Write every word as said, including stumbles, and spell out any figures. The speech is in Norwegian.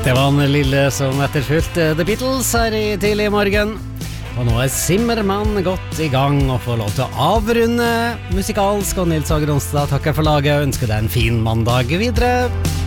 Det var en lille som etterfulgte The Beatles her i tidlig morgen. Og nå er Zimmermann godt i gang og får lov til å avrunde musikalsk. Og Nils Ager Onsdag takker for laget og ønsker deg en fin mandag videre.